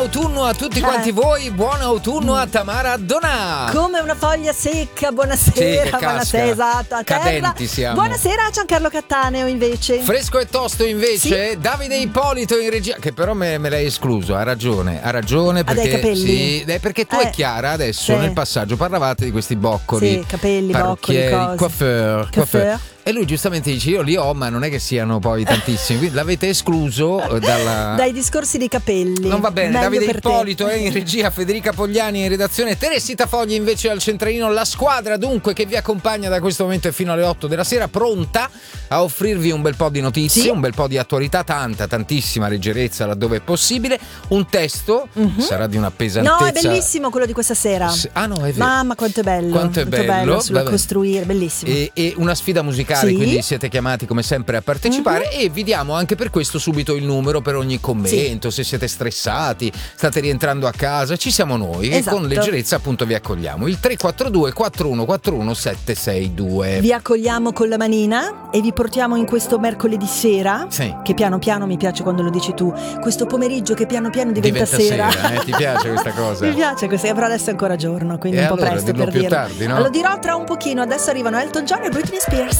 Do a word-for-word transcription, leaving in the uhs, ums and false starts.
autunno a tutti quanti Eh. voi, buon autunno a Tamara Donà. Come una foglia secca, buonasera, Sì, che buonasera, casca. esatto, a terra. Cadenti siamo. Buonasera a Giancarlo Cattaneo invece. Fresco e tosto invece, Sì. Davide Ippolito in regia, che però me, me l'hai escluso, ha ragione, ha ragione Ha perché dei capelli? sì, eh, perché tu Eh, e Chiara adesso sì. nel passaggio parlavate di questi boccoli, Sì, capelli, boccoli, parrucchieri, cose. coiffeur, Coiffeur. E lui giustamente dice: io li ho, ma non è che siano poi tantissimi, quindi l'avete escluso dalla... Dai discorsi di capelli. Non va bene, Meglio Davide per te. Ippolito è in regia, Federica Pogliani in redazione, Teresa Fogli invece al centralino. La squadra dunque che vi accompagna da questo momento e fino alle otto della sera, pronta a offrirvi un bel po' di notizie, Sì. un bel po' di attualità, tanta, tantissima leggerezza laddove è possibile. Un testo Mhm. sarà di una pesantezza. No, è bellissimo quello di questa sera. S- Ah no, è vero. Mamma, quanto è bello. Quanto è bello, sullo vabbè. costruire, bellissimo. E, e una sfida musicale, Sì. quindi siete chiamati come sempre a partecipare e vi diamo anche per questo subito il numero per ogni commento, se siete stressati, state rientrando a casa, ci siamo noi che Esatto. con leggerezza appunto vi accogliamo. Il tre quattro due quattro uno quattro uno sette sei due. Vi accogliamo con la manina e vi portiamo in questo mercoledì sera, Sì. che piano piano mi piace quando lo dici tu, questo pomeriggio che piano piano diventa, Diventa sera, eh? Ti piace questa cosa? Mi piace questa, però adesso è ancora giorno, quindi E un po' allora presto dillo per più dirlo. tardi, no? Lo dirò tra un pochino, adesso arrivano Elton John e Britney Spears.